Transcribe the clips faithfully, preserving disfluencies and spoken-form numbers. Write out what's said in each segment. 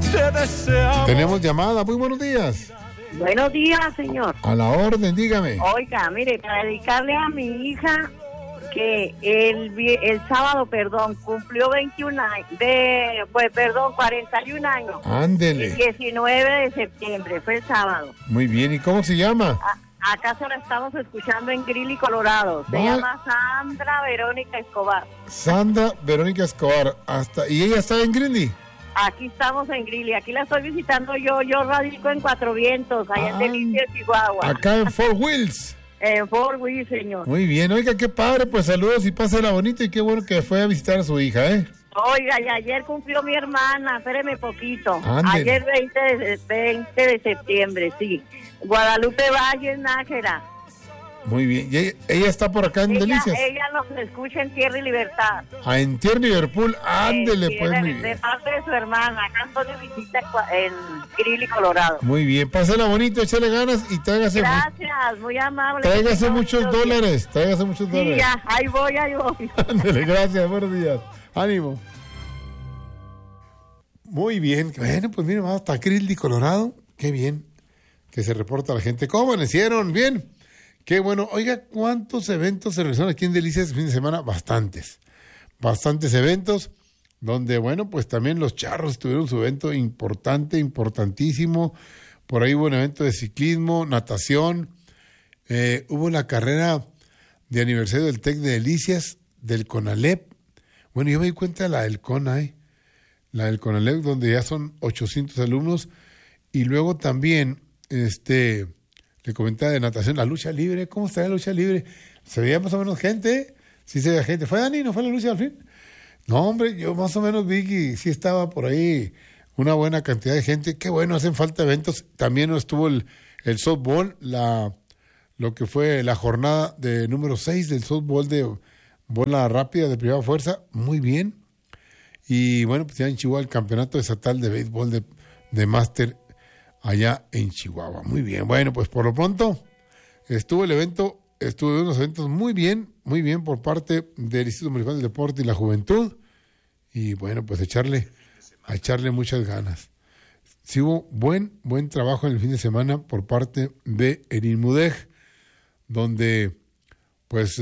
te deseamos. Tenemos llamada, muy buenos días. Buenos días, señor. A la orden, dígame. Oiga, mire, para dedicarle a mi hija que el, el sábado, perdón, cumplió veintiún años, de, pues perdón, cuarenta y un años. Ándele. El diecinueve de septiembre, fue el sábado. Muy bien, ¿y cómo se llama? A, acá se la estamos escuchando en Greeley, Colorado. Se Va. llama Sandra Verónica Escobar. Sandra Verónica Escobar. Hasta, ¿y ella está en Greeley? Aquí estamos en Greeley, aquí la estoy visitando yo, yo radico en Cuatro Vientos, allá Ah, en Delicias, Chihuahua. Acá en Fort Wills. En Fort Wills, señor. Muy bien, oiga, qué padre, pues saludos y pásela bonito y qué bueno que fue a visitar a su hija, ¿eh? Oiga, y ayer cumplió mi hermana, espéreme poquito. Ándele. Ayer veinte de, veinte de septiembre, sí. Guadalupe Valle, Nájera. Muy bien, ¿y ella, ella está por acá en Ella, Delicias? ella nos escucha en Tierra y Libertad. Ah, en Tierra Liverpool, ándele, Eh, pues, de, muy de bien. parte de su hermana, acá Antonio visita en Greeley, Colorado. Muy bien, pásela bonito, échale ganas y tráigase, Gracias, muy amable. tráigase Que muchos tenga un día. dólares, tráigase muchos Sí, dólares. ya, ahí voy, ahí voy. Ándele, gracias, buenos días. Ánimo. Muy bien, bueno, pues miren, hasta Greeley, Colorado. Qué bien que se reporta la gente. ¿Cómo amanecieron? Bien. Qué bueno. Oiga, ¿cuántos eventos se realizaron aquí en Delicias este fin de semana? Bastantes. Bastantes eventos donde, bueno, pues también los charros tuvieron su evento importante, importantísimo. Por ahí hubo un evento de ciclismo, natación. Eh, hubo la carrera de aniversario del TEC de Delicias, del CONALEP. Bueno, yo me di cuenta de la del CONA, ¿eh? La del CONALEP, donde ya son ochocientos alumnos. Y luego también, este, le comentaba de natación, la lucha libre. ¿Cómo está la lucha libre? ¿Se veía más o menos gente? Sí se veía gente. ¿Fue Dani? ¿No fue la lucha al fin? No, hombre, yo más o menos vi que sí estaba por ahí una buena cantidad de gente. Qué bueno, hacen falta eventos. También estuvo el, el softball, la, lo que fue la jornada de número seis del softball de bola rápida de primera fuerza. Muy bien. Y bueno, pues ya en Chihuahua el campeonato estatal de béisbol de, de máster allá en Chihuahua. Muy bien, bueno, pues por lo pronto estuvo el evento, estuvo unos eventos muy bien, muy bien por parte del Instituto Municipal del Deporte y la Juventud. Y bueno, pues echarle, a echarle muchas ganas. Sí hubo buen, buen trabajo en el fin de semana por parte de el INMUDEG, donde pues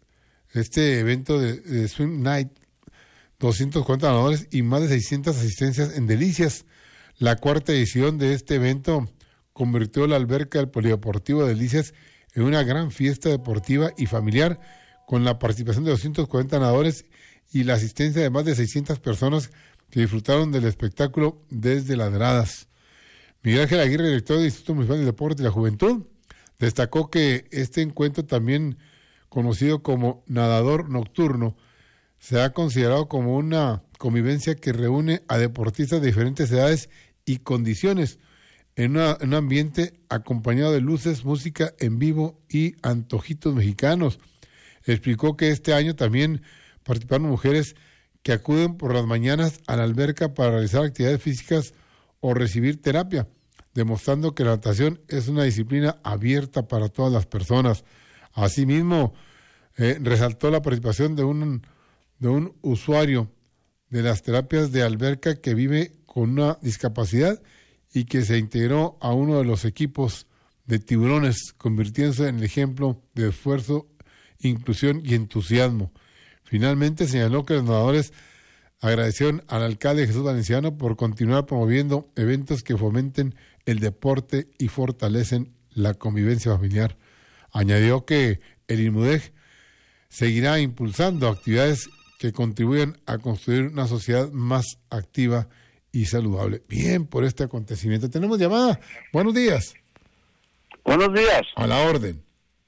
este evento de, de Swim Night, doscientos cuarenta ganadores y más de seiscientas asistencias en Delicias. La cuarta edición de este evento convirtió la alberca del Polideportivo de Delicias en una gran fiesta deportiva y familiar, con la participación de doscientos cuarenta nadadores y la asistencia de más de seiscientas personas que disfrutaron del espectáculo desde las gradas. Miguel Ángel Aguirre, director del Instituto Municipal del Deporte y la Juventud, destacó que este encuentro, también conocido como Nadador Nocturno, se ha considerado como una convivencia que reúne a deportistas de diferentes edades y condiciones en, una, en un ambiente acompañado de luces, música en vivo y antojitos mexicanos. Explicó que este año también participaron mujeres que acuden por las mañanas a la alberca para realizar actividades físicas o recibir terapia, demostrando que la natación es una disciplina abierta para todas las personas. Asimismo, eh, resaltó la participación de un de un usuario de las terapias de alberca que vive con una discapacidad y que se integró a uno de los equipos de tiburones, convirtiéndose en el ejemplo de esfuerzo, inclusión y entusiasmo. Finalmente señaló que los nadadores agradecieron al alcalde Jesús Valenciano por continuar promoviendo eventos que fomenten el deporte y fortalecen la convivencia familiar. Añadió que el INMUDEG seguirá impulsando actividades que contribuyen a construir una sociedad más activa y saludable. Bien, por este acontecimiento. Tenemos llamada. Buenos días. Buenos días. A la orden.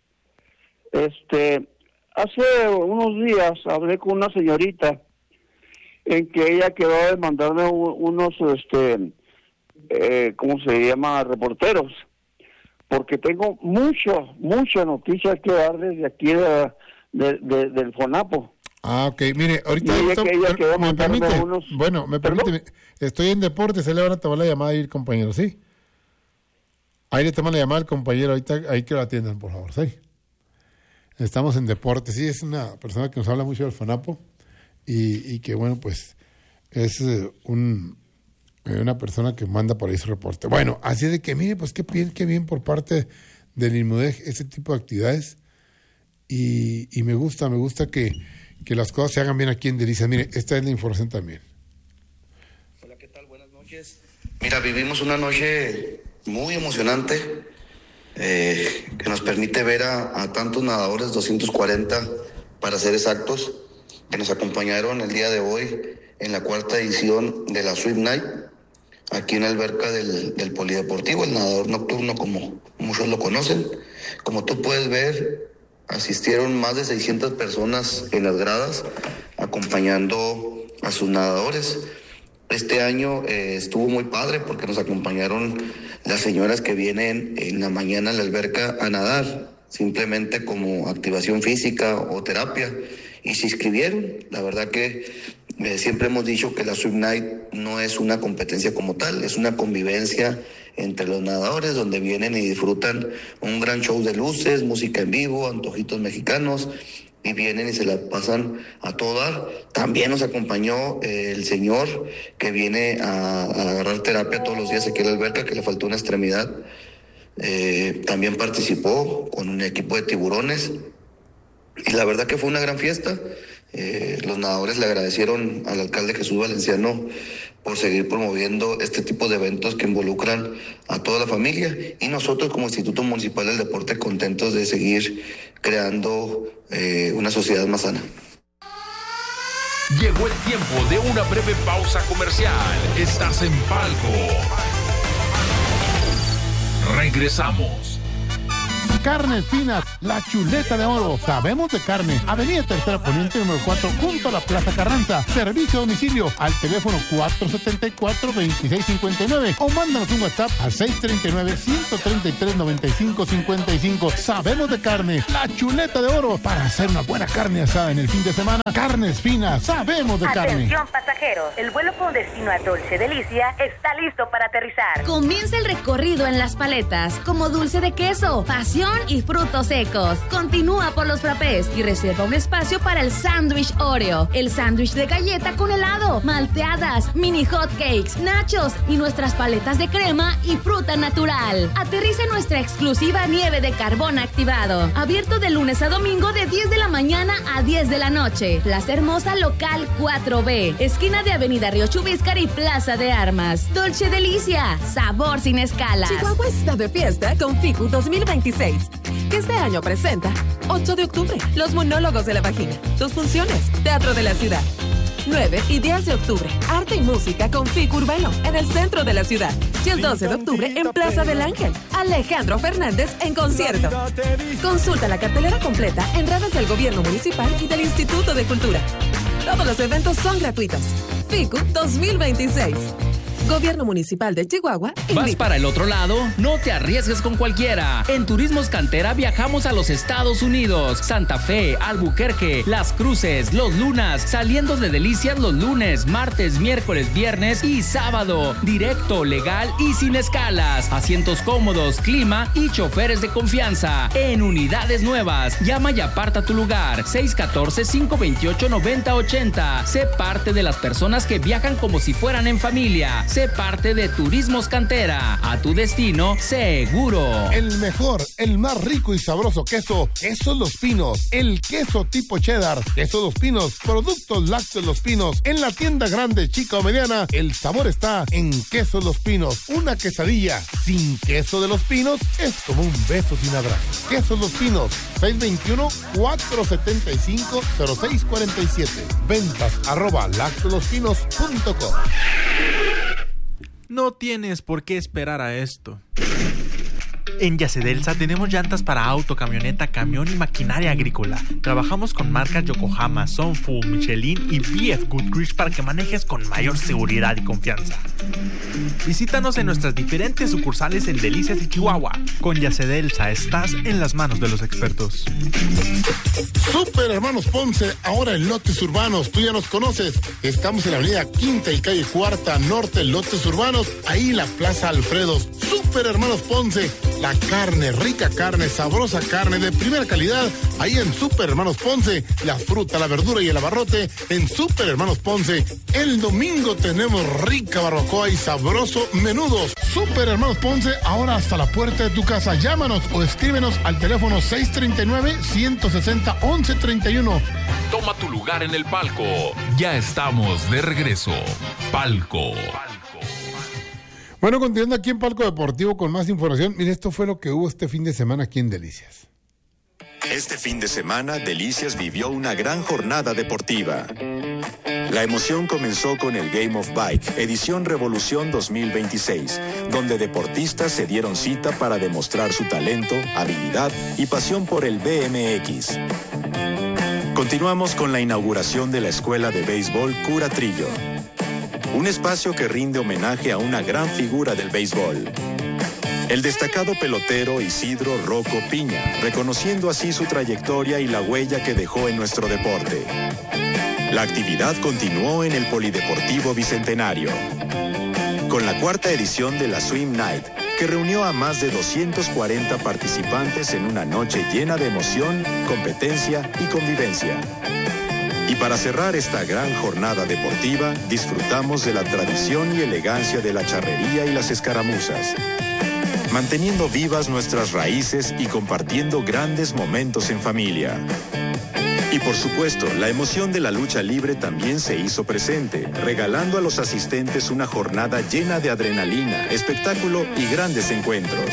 Este, hace unos días hablé con una señorita en que ella quedó de mandarme unos, este, eh, ¿cómo se llama? Reporteros, porque tengo mucho, mucha noticia que darles de aquí de, de, de, del FONAPO. Ah, ok. Mire, ahorita... Y ella esto, que ella quedó me permite, unos... bueno, me ¿Perdón? permite, estoy en deporte, se le van a tomar la llamada ahí, compañero, ¿sí? Ahí le toman la llamada al compañero, ahorita, ahí que lo atiendan, por favor, ¿sí? Estamos en deporte, sí, es una persona que nos habla mucho del FONAPO y, y que, bueno, pues, es eh, un, una persona que manda por ahí su reporte. Bueno, así de que, mire, pues qué bien, qué bien por parte del INMUDEG este tipo de actividades. Y, y me gusta, me gusta que, que las cosas se hagan bien aquí en Delicias. Mire, esta es la información también. Hola, ¿qué tal? Buenas noches. Mira, vivimos una noche muy emocionante eh, que nos permite ver a, a tantos nadadores, doscientos cuarenta para ser exactos, que nos acompañaron el día de hoy en la cuarta edición de la Swim Night, aquí en la alberca del, del Polideportivo, el nadador nocturno, como muchos lo conocen. Como tú puedes ver, asistieron más de seiscientas personas en las gradas, acompañando a sus nadadores. Este año eh, estuvo muy padre porque nos acompañaron las señoras que vienen en la mañana a la alberca a nadar, simplemente como activación física o terapia, y se inscribieron. La verdad que Eh, siempre hemos dicho que la Swim Night no es una competencia como tal, es una convivencia entre los nadadores donde vienen y disfrutan un gran show de luces, música en vivo, antojitos mexicanos, y vienen y se la pasan a todo dar. También nos acompañó eh, el señor que viene a, a agarrar terapia todos los días aquí en la alberca, que le faltó una extremidad. Eh, también participó con un equipo de tiburones y la verdad que fue una gran fiesta. Eh, los nadadores le agradecieron al alcalde Jesús Valenciano por seguir promoviendo este tipo de eventos que involucran a toda la familia, y nosotros como Instituto Municipal del Deporte contentos de seguir creando eh, una sociedad más sana. Llegó el tiempo de una breve pausa comercial. Estás en Palco. Regresamos. Carnes Finas, la chuleta de oro. Sabemos de carne. Avenida Tercera Poniente número cuatro, junto a la Plaza Carranza. Servicio a domicilio al teléfono cuatro siete cuatro, dos seis cinco nueve o mándanos un WhatsApp al seis tres nueve, uno tres tres, nueve cinco cinco cinco. Sabemos de carne, la chuleta de oro, para hacer una buena carne asada en el fin de semana. Carnes Finas, sabemos de carne. Atención pasajeros, el vuelo con destino a Dolce Delicia está listo para aterrizar. Comienza el recorrido en las paletas, como dulce de queso, pasión y frutos secos. Continúa por los frappés y reserva un espacio para el sándwich Oreo, el sándwich de galleta con helado, malteadas, mini hot cakes, nachos y nuestras paletas de crema y fruta natural. Aterriza en nuestra exclusiva nieve de carbón activado. Abierto de lunes a domingo de diez de la mañana a diez de la noche. Plaza Hermosa Local cuatro B, esquina de Avenida Río Chubíscar y Plaza de Armas. Dolce Delicia, sabor sin escalas. Chihuahua está de fiesta con FICU dos mil veintiséis, que este año presenta ocho de octubre, Los Monólogos de la Vagina, dos funciones, Teatro de la Ciudad. nueve y diez de octubre, Arte y Música con FICU Urbano en el centro de la ciudad. Y el doce de octubre en Plaza del Ángel, Alejandro Fernández en concierto. Consulta la cartelera completa en redes del Gobierno Municipal y del Instituto de Cultura. Todos los eventos son gratuitos. FICU dos mil veintiséis. Gobierno Municipal de Chihuahua. Invita. ¿Vas para el otro lado? No te arriesgues con cualquiera. En Turismos Cantera viajamos a los Estados Unidos, Santa Fe, Albuquerque, Las Cruces, Los Lunas, saliendo de Delicias los lunes, martes, miércoles, viernes y sábado. Directo, legal y sin escalas. Asientos cómodos, clima y choferes de confianza. En unidades nuevas. Llama y aparta tu lugar. seis uno cuatro, cinco dos ocho, nueve cero ocho cero. Sé parte de las personas que viajan como si fueran en familia. Sé parte de Turismos Cantera. A tu destino, seguro. El mejor, el más rico y sabroso queso, Queso Los Pinos. El queso tipo cheddar, Queso Los Pinos, productos lácteos Los Pinos. En la tienda grande, chica o mediana, el sabor está en Queso Los Pinos. Una quesadilla sin queso de Los Pinos es como un beso sin abrazo. Queso Los Pinos, seis dos uno, cuatro siete cinco, cero seis cuatro siete. Ventas arroba lactolospinos punto com. No tienes por qué esperar a esto. En Yacedelsa tenemos llantas para auto, camioneta, camión y maquinaria agrícola. Trabajamos con marcas Yokohama, Sunfu, Michelin y B F Goodrich para que manejes con mayor seguridad y confianza. Visítanos en nuestras diferentes sucursales en Delicias y Chihuahua. Con Yacedelsa estás en las manos de los expertos. Super Hermanos Ponce, ahora en Lotes Urbanos. Tú ya nos conoces. Estamos en la avenida Quinta y calle Cuarta Norte, Lotes Urbanos. Ahí la Plaza Alfredos. Super Hermanos Ponce, la La carne, rica carne, sabrosa carne de primera calidad, ahí en Super Hermanos Ponce. La fruta, la verdura y el abarrote en Super Hermanos Ponce. El domingo tenemos rica barbacoa y sabroso menudos. Super Hermanos Ponce, ahora hasta la puerta de tu casa. Llámanos o escríbenos al teléfono seis treinta y nueve, ciento sesenta, once treinta y uno. Toma tu lugar en el palco. Ya estamos de regreso. Palco. Bueno, continuando aquí en Palco Deportivo con más información. Mire, esto fue lo que hubo este fin de semana aquí en Delicias. Este fin de semana, Delicias vivió una gran jornada deportiva. La emoción comenzó con el Game of Bike, edición Revolución dos mil veintiséis, donde deportistas se dieron cita para demostrar su talento, habilidad y pasión por el B M X. Continuamos con la inauguración de la Escuela de Béisbol Cura Trillo, un espacio que rinde homenaje a una gran figura del béisbol, el destacado pelotero Isidro Rocco Piña, reconociendo así su trayectoria y la huella que dejó en nuestro deporte. La actividad continuó en el Polideportivo Bicentenario, con la cuarta edición de la Swim Night, que reunió a más de doscientos cuarenta participantes en una noche llena de emoción, competencia y convivencia. Y para cerrar esta gran jornada deportiva, disfrutamos de la tradición y elegancia de la charrería y las escaramuzas, manteniendo vivas nuestras raíces y compartiendo grandes momentos en familia. Y por supuesto, la emoción de la lucha libre también se hizo presente, regalando a los asistentes una jornada llena de adrenalina, espectáculo y grandes encuentros.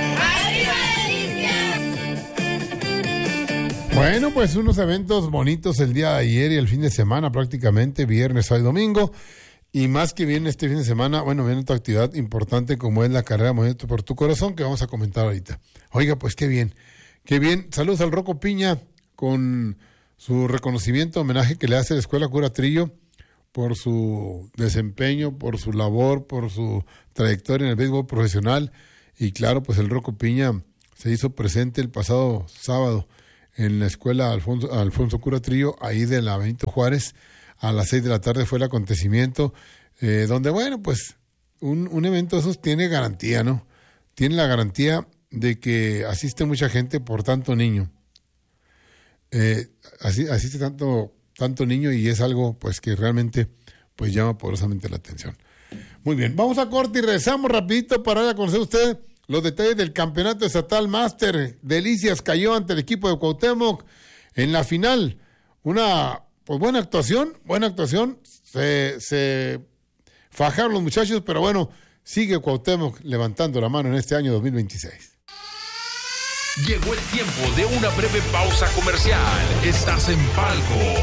Bueno, pues unos eventos bonitos el día de ayer y el fin de semana prácticamente, viernes, sábado y domingo. Y más que bien este fin de semana, bueno, viene otra actividad importante como es la carrera Movimiento por tu Corazón, que vamos a comentar ahorita. Oiga, pues qué bien, qué bien. Saludos al Rocco Piña con su reconocimiento, homenaje que le hace la Escuela Cura Trillo por su desempeño, por su labor, por su trayectoria en el béisbol profesional. Y claro, pues el Rocco Piña se hizo presente el pasado sábado en la Escuela Alfonso, Alfonso Cura Trillo, ahí de la Benito Juárez. A las seis de la tarde fue el acontecimiento, eh, donde, bueno, pues un, un evento de esos tiene garantía, ¿no? Tiene la garantía de que asiste mucha gente por tanto niño. Eh, así, asiste tanto, tanto niño y es algo pues que realmente pues llama poderosamente la atención. Muy bien, vamos a corte y regresamos rapidito para dar a conocer a usted los detalles del campeonato estatal Máster. Delicias cayó ante el equipo de Cuauhtémoc en la final. Una pues buena actuación, buena actuación. Se, se fajaron los muchachos, pero bueno, sigue Cuauhtémoc levantando la mano en este año dos mil veintiséis. Llegó el tiempo de una breve pausa comercial. Estás en Palco.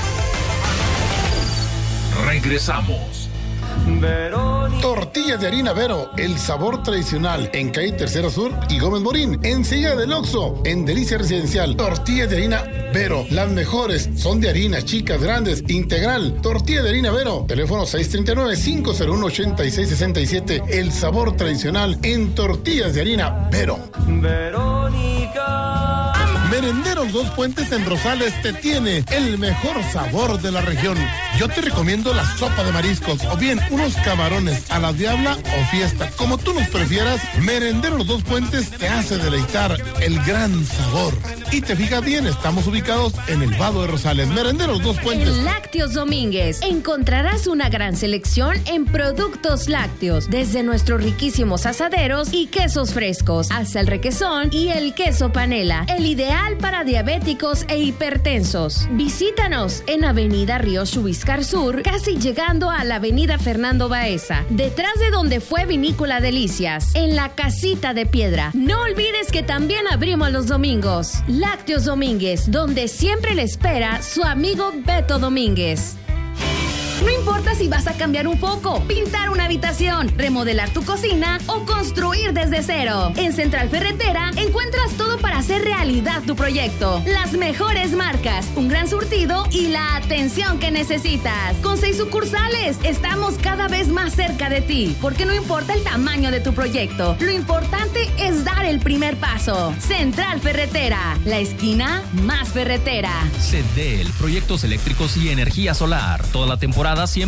Regresamos. Tortillas de harina Vero, el sabor tradicional, en calle Tercera Sur y Gómez Morín, enseguida del Oxxo, en Delicia Residencial. Tortillas de harina Vero, las mejores, son de harina, chicas, grandes, integral. Tortilla de harina Vero, teléfono seis tres nueve, cinco cero uno, ocho seis seis siete, el sabor tradicional en tortillas de harina Vero. Verónica. Merenderos Dos Puentes en Rosales te tiene el mejor sabor de la región. Yo te recomiendo la sopa de mariscos o bien unos camarones a la diabla o fiesta. Como tú nos prefieras, Merenderos Dos Puentes te hace deleitar el gran sabor. Y te fijas bien, estamos ubicados en el Vado de Rosales. Merenderos Dos Puentes. En Lácteos Domínguez encontrarás una gran selección en productos lácteos, desde nuestros riquísimos asaderos y quesos frescos, hasta el requesón y el queso panela, el ideal para diabéticos e hipertensos. Visítanos en Avenida Río Chubiscar Sur, casi llegando a la Avenida Fernando Baeza, detrás de donde fue Vinícola Delicias, en la Casita de Piedra. No olvides que también abrimos los domingos. Lácteos Domínguez, donde siempre le espera su amigo Beto Domínguez. No importa si vas a cambiar un foco, pintar una habitación, remodelar tu cocina o construir desde cero. En Central Ferretera encuentras todo para hacer realidad tu proyecto. Las mejores marcas, un gran surtido y la atención que necesitas. Con seis sucursales, estamos cada vez más cerca de ti, porque no importa el tamaño de tu proyecto, lo importante es dar el primer paso. Central Ferretera, la esquina más ferretera. C D E L, proyectos eléctricos y energía solar. Toda la temporada cien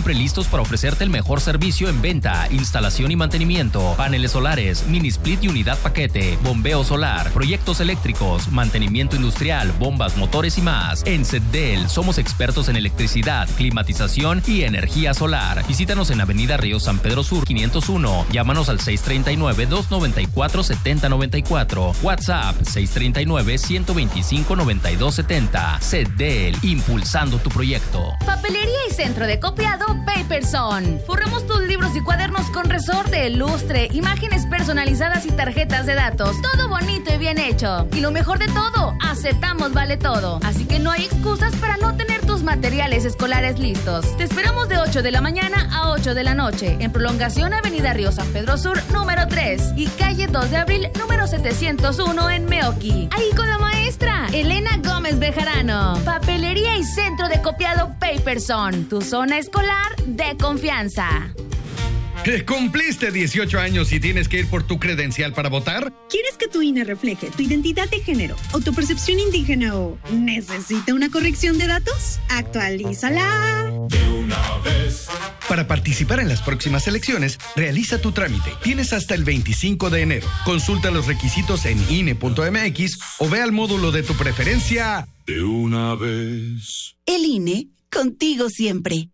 siempre listos para ofrecerte el mejor servicio en venta, instalación y mantenimiento, paneles solares, mini split y unidad paquete, bombeo solar, proyectos eléctricos, mantenimiento industrial, bombas, motores y más. En Setdel somos expertos en electricidad, climatización y energía solar. Visítanos en Avenida Río San Pedro Sur quinientos uno. Llámanos al seis tres nueve, dos nueve cuatro, siete cero nueve cuatro. WhatsApp seis tres nueve, uno dos cinco, nueve dos siete cero. Setdel, impulsando tu proyecto. Papelería y centro de copiado Paperson. Forramos tus libros y cuadernos con resorte, lustre, imágenes personalizadas y tarjetas de datos. Todo bonito y bien hecho. Y lo mejor de todo, aceptamos vale todo. Así que no hay excusas para no tener tus materiales escolares listos. Te esperamos de ocho de la mañana a ocho de la noche en prolongación Avenida Río San Pedro Sur número tres y calle dos de abril número setecientos uno en Meoqui. Ahí con la maestra Elena Gómez Bejarano. Papelería y centro de copiado Paperson, tu zona escolar de confianza. ¿Cumpliste dieciocho años y tienes que ir por tu credencial para votar? ¿Quieres que tu I N E refleje tu identidad de género, autopercepción indígena o necesita una corrección de datos? ¡Actualízala! De una vez. Para participar en las próximas elecciones, realiza tu trámite. Tienes hasta el veinticinco de enero. Consulta los requisitos en I N E punto M X o ve al módulo de tu preferencia. De una vez. El I N E, contigo siempre.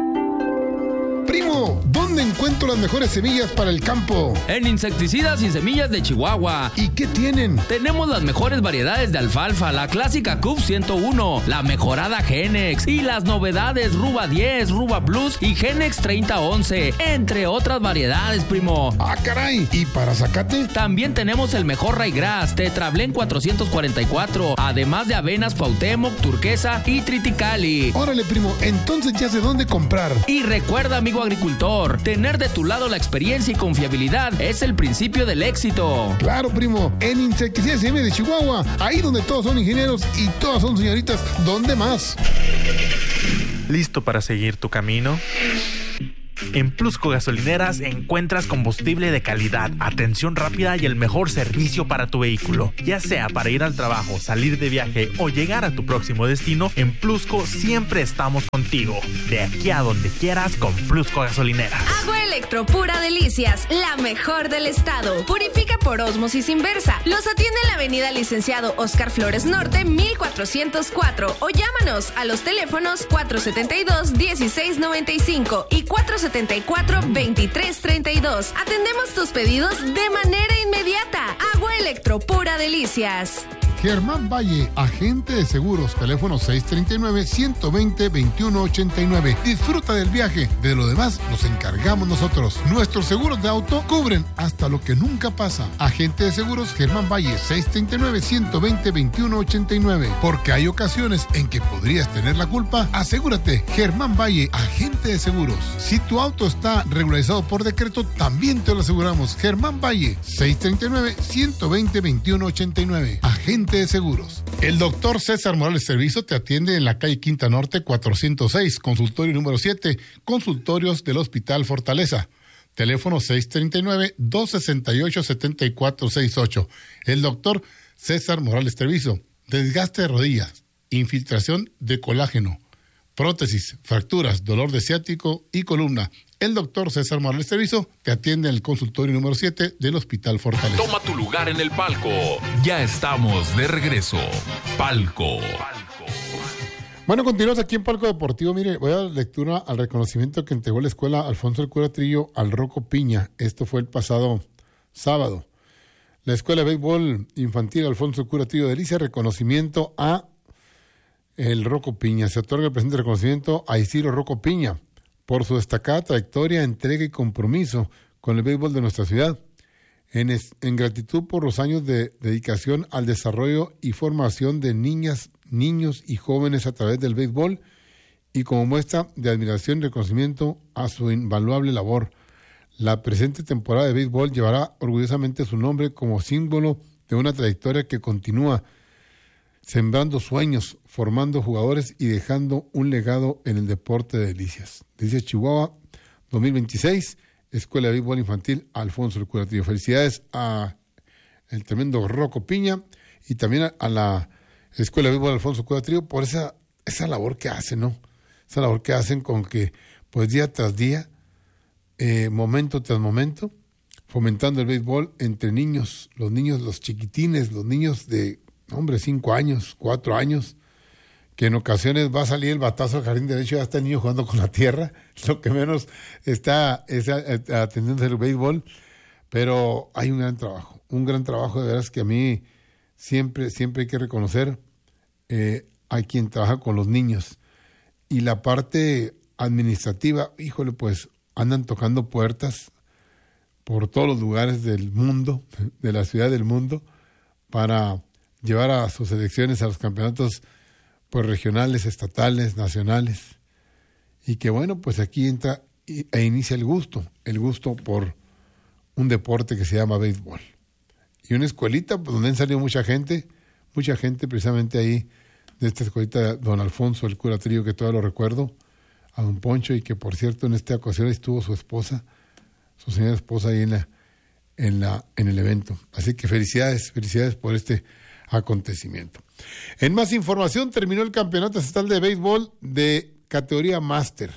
Primo, ¿dónde encuentro las mejores semillas para el campo? En Insecticidas y Semillas de Chihuahua. ¿Y qué tienen? Tenemos las mejores variedades de alfalfa, la clásica C U P ciento uno, la mejorada Genex y las novedades Ruba diez, Ruba Plus y Genex treinta once, entre otras variedades, primo. ¡Ah, caray! ¿Y para zacate? También tenemos el mejor Raygrass, Tetrablén cuatrocientos cuarenta y cuatro, además de avenas Cuauhtémoc, Turquesa y Triticali. Órale, primo, entonces ya sé dónde comprar. Y recuerda, amigo agricultor, tener de tu lado la experiencia y confiabilidad es el principio del éxito. Claro, primo, en Insecticidas y Semillas de Chihuahua, ahí donde todos son ingenieros y todas son señoritas, ¿dónde más? ¿Listo para seguir tu camino? En Plusco Gasolineras encuentras combustible de calidad, atención rápida y el mejor servicio para tu vehículo. Ya sea para ir al trabajo, salir de viaje o llegar a tu próximo destino, en Plusco siempre estamos contigo. De aquí a donde quieras con Plusco Gasolineras. Agua Electro Pura Delicias, la mejor del estado. Purifica por ósmosis inversa. Los atiende en la avenida Licenciado Oscar Flores Norte, mil cuatrocientos cuatro. O llámanos a los teléfonos cuatro siete dos, uno seis nueve cinco y cuatro siete cuatro, veintitrés treinta y dos. Atendemos tus pedidos de manera inmediata. Agua Electro Pura Delicias. Germán Valle, agente de seguros, teléfono seis tres nueve, uno dos cero, dos uno ocho nueve. Disfruta del viaje, de lo demás nos encargamos nosotros. Nuestros seguros de auto cubren hasta lo que nunca pasa. Agente de seguros Germán Valle, seis tres nueve, uno dos cero, dos uno ocho nueve. Porque hay ocasiones en que podrías tener la culpa. Asegúrate, Germán Valle, agente de seguros. Si tu auto está regularizado por decreto, también te lo aseguramos. Germán Valle, seis tres nueve, uno dos cero, dos uno ocho nueve. Agente de seguros. El doctor César Morales Servizo te atiende en la calle Quinta Norte cuatrocientos seis, consultorio número siete, consultorios del Hospital Fortaleza. Teléfono seis tres nueve, dos seis ocho, siete cuatro seis ocho. El doctor César Morales Servizo. Desgaste de rodillas, infiltración de colágeno, prótesis, fracturas, dolor de ciático y columna. El doctor César Morales Treviso te atiende en el consultorio número siete del Hospital Fortaleza. Toma tu lugar en el palco. Ya estamos de regreso. Palco. Bueno, continuamos aquí en Palco Deportivo. Mire, voy a dar lectura al reconocimiento que entregó la escuela Alfonso el Cura Trillo al Rocco Piña. Esto fue el pasado sábado. La escuela de béisbol infantil Alfonso el Cura Trillo de Delicia, reconocimiento a el Rocco Piña. Se otorga el presente reconocimiento a Isidro Rocco Piña por su destacada trayectoria, entrega y compromiso con el béisbol de nuestra ciudad, en, es, en gratitud por los años de dedicación al desarrollo y formación de niñas, niños y jóvenes a través del béisbol, y como muestra de admiración y reconocimiento a su invaluable labor. La presente temporada de béisbol llevará orgullosamente su nombre como símbolo de una trayectoria que continúa sembrando sueños, formando jugadores y dejando un legado en el deporte de Delicias. Delicias Chihuahua dos mil veintiséis, Escuela de Béisbol Infantil Alfonso el Cura Trillo. Felicidades a el tremendo Rocco Piña y también a, a la Escuela de Béisbol Alfonso el Cura Trillo por esa, esa labor que hacen, ¿no? Esa labor que hacen con que pues día tras día, eh, momento tras momento, fomentando el béisbol entre niños, los niños, los chiquitines, los niños de, hombre, cinco años, cuatro años, que en ocasiones va a salir el batazo al jardín derecho y ya está el niño jugando con la tierra, lo que menos está es atendiendo el béisbol, pero hay un gran trabajo, un gran trabajo de veras que a mí siempre, siempre hay que reconocer eh, a quien trabaja con los niños. Y la parte administrativa, híjole, pues andan tocando puertas por todos los lugares del mundo, de la ciudad del mundo, para llevar a sus selecciones a los campeonatos pues regionales, estatales, nacionales. Y que bueno, pues aquí entra e inicia el gusto, el gusto por un deporte que se llama béisbol. Y una escuelita pues, donde han salido mucha gente, mucha gente precisamente ahí, de esta escuelita de don Alfonso, el cura Trillo, que todavía lo recuerdo, a don Poncho, y que por cierto en esta ocasión estuvo su esposa, su señora esposa ahí en la, en la, en el evento. Así que felicidades, felicidades por este acontecimiento. En más información, terminó el campeonato estatal de béisbol de categoría máster.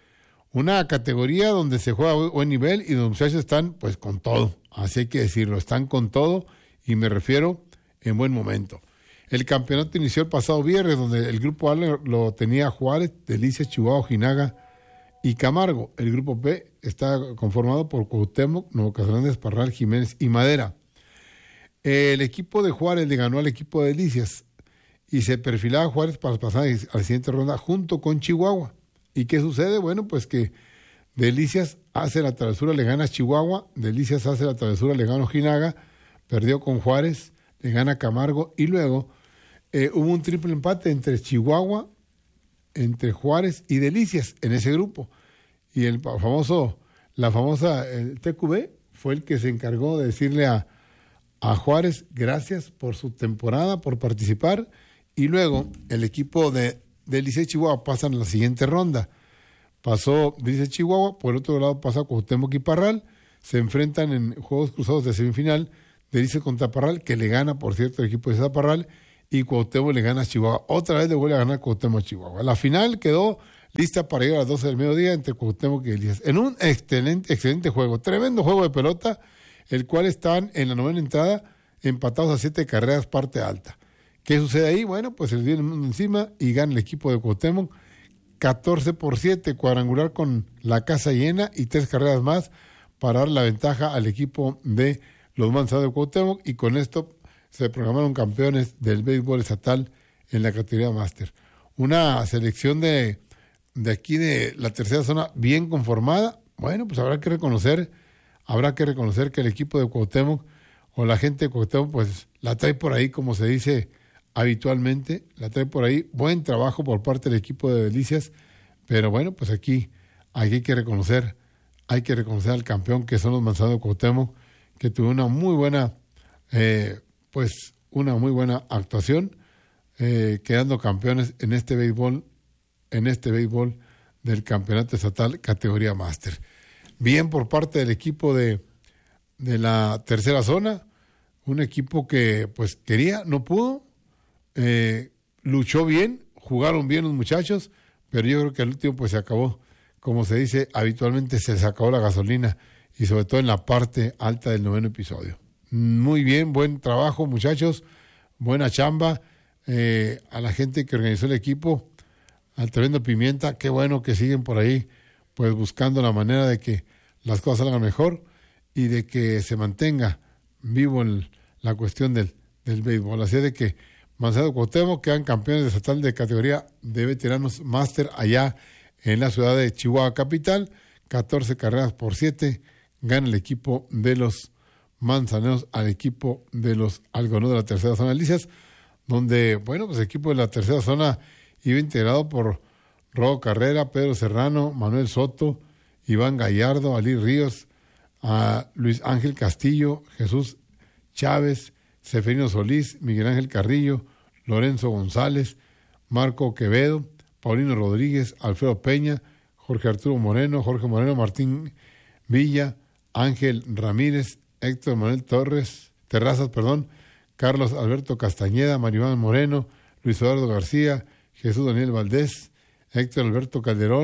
Una categoría donde se juega a buen nivel y los muchachos están pues con todo. Así hay que decirlo, están con todo y me refiero en buen momento. El campeonato inició el pasado viernes, donde el grupo A lo, lo tenía Juárez, Delicias, Chihuahua, Ojinaga y Camargo. El grupo B está conformado por Cuauhtémoc, Nuevo Casablanca, Parral, Jiménez y Madera. El equipo de Juárez le ganó al equipo de Delicias y se perfilaba Juárez para pasar a la siguiente ronda junto con Chihuahua. ¿Y qué sucede? Bueno, pues que Delicias hace la travesura, le gana a Chihuahua, Delicias hace la travesura, le gana a Ojinaga, perdió con Juárez, le gana a Camargo y luego eh, hubo un triple empate entre Chihuahua, entre Juárez y Delicias en ese grupo. Y el famoso, la famosa el T Q B fue el que se encargó de decirle a, a Juárez gracias por su temporada, por participar, y luego el equipo de Delicias y Chihuahua pasan a la siguiente ronda. Pasó Delicias y Chihuahua, por el otro lado pasa Cuauhtémoc y Parral, se enfrentan en juegos cruzados de semifinal, Delicias contra Parral, que le gana, por cierto, el equipo de César Parral, y Cuauhtémoc le gana a Chihuahua. Otra vez le vuelve a ganar Cuauhtémoc a Chihuahua. La final quedó lista para llegar a las doce del mediodía entre Cuauhtémoc y Delicias. En un excelente, excelente juego, tremendo juego de pelota, el cual están en la novena entrada empatados a siete carreras, parte alta. ¿Qué sucede ahí? Bueno, pues se les viene el mundo encima y gana el equipo de Cuauhtémoc catorce por siete, cuadrangular con la casa llena y tres carreras más para dar la ventaja al equipo de los Manzanos de Cuauhtémoc, y con esto se programaron campeones del béisbol estatal en la categoría máster. Una selección de, de aquí de la tercera zona bien conformada. Bueno, pues habrá que reconocer, habrá que reconocer que el equipo de Cuauhtémoc o la gente de Cuauhtémoc pues la trae por ahí, como se dice habitualmente, la trae por ahí. Buen trabajo por parte del equipo de Delicias, pero bueno, pues aquí, aquí hay que reconocer, hay que reconocer al campeón que son los Manzanos de Cuauhtémoc, que tuvo una muy buena, eh, pues una muy buena actuación, eh, quedando campeones en este béisbol, en este béisbol del campeonato estatal categoría máster. Bien por parte del equipo de, de la tercera zona, un equipo que pues quería, no pudo, eh, luchó bien, jugaron bien los muchachos, pero yo creo que al último pues se acabó, como se dice habitualmente, se les acabó la gasolina, y sobre todo en la parte alta del noveno episodio. Muy bien, buen trabajo muchachos, buena chamba, eh, a la gente que organizó el equipo, al tremendo Pimienta, qué bueno que siguen por ahí pues buscando la manera de que las cosas salgan mejor y de que se mantenga vivo el, la cuestión del, del béisbol. Así de que Manzano de Cuauhtémoc quedan campeones de estatal de categoría de veteranos máster allá en la ciudad de Chihuahua capital, catorce carreras por siete, gana el equipo de los manzaneros al equipo de los algodoneros de la tercera zona de Delicias, donde, bueno, pues el equipo de la tercera zona iba integrado por Rodo Carrera, Pedro Serrano, Manuel Soto, Iván Gallardo, Ali Ríos, a Luis Ángel Castillo, Jesús Chávez, Seferino Solís, Miguel Ángel Carrillo, Lorenzo González, Marco Quevedo, Paulino Rodríguez, Alfredo Peña, Jorge Arturo Moreno, Jorge Moreno, Martín Villa, Ángel Ramírez, Héctor Manuel Torres, Terrazas, perdón, Carlos Alberto Castañeda, Maribán Moreno, Luis Eduardo García, Jesús Daniel Valdés, Héctor Alberto Calderón,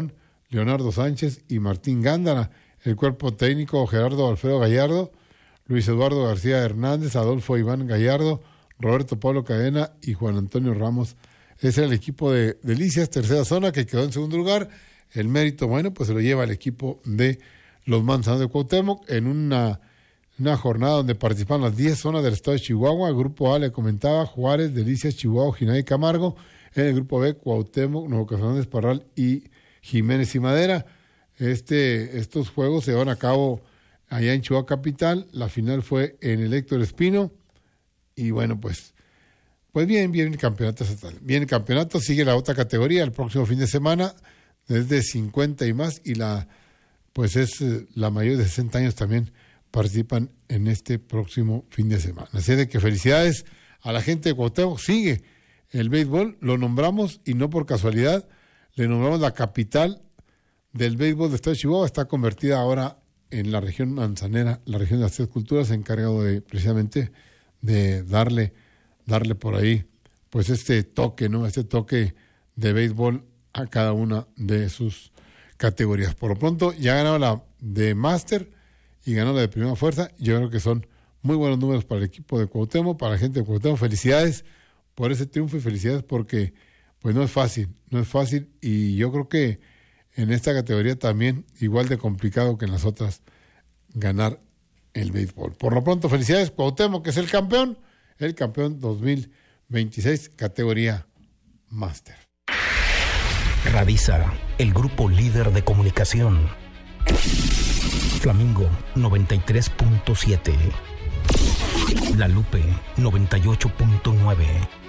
Leonardo Sánchez y Martín Gándara. El cuerpo técnico, Gerardo Alfredo Gallardo, Luis Eduardo García Hernández, Adolfo Iván Gallardo, Roberto Pablo Cadena y Juan Antonio Ramos. Ese era el equipo de Delicias, tercera zona, que quedó en segundo lugar. El mérito, bueno, pues se lo lleva el equipo de los Manzanos de Cuauhtémoc en una, una jornada donde participan las diez zonas del estado de Chihuahua. El grupo A, le comentaba, Juárez, Delicias, Chihuahua, Jinay y Camargo. En el grupo B, Cuauhtémoc, Nuevo Fernández, Parral y Jiménez y Madera. Este, estos juegos se van a cabo allá en Chihuahua Capital. La final fue en el Héctor Espino. Y bueno, pues, pues bien, bien el campeonato estatal. Bien el campeonato, sigue la otra categoría el próximo fin de semana, desde cincuenta y más, y la pues es la mayor de sesenta años también participan en este próximo fin de semana. Así de que felicidades a la gente de Cuauhtémoc. Sigue el béisbol, lo nombramos, y no por casualidad, le nombramos la capital del béisbol de Estado de Chihuahua. Está convertida ahora en la región manzanera, la región de las tres culturas, encargado de precisamente de darle, darle por ahí, pues este toque, ¿no? Este toque de béisbol a cada una de sus categorías. Por lo pronto, ya ganó la de Máster y ganó la de Primera Fuerza. Yo creo que son muy buenos números para el equipo de Cuauhtémoc, para la gente de Cuauhtémoc. Felicidades por ese triunfo y felicidades porque pues no es fácil, no es fácil, y yo creo que en esta categoría también, igual de complicado que en las otras, ganar el béisbol. Por lo pronto, felicidades Cuauhtémoc, que es el campeón, el campeón dos mil veintiséis, categoría Máster. Radisa, el grupo líder de comunicación. Flamingo noventa y tres punto siete. La Lupe noventa y ocho punto nueve.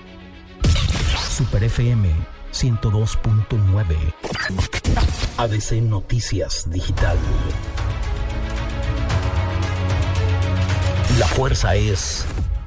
Super F M ciento dos punto nueve. A D C Noticias Digital. La fuerza es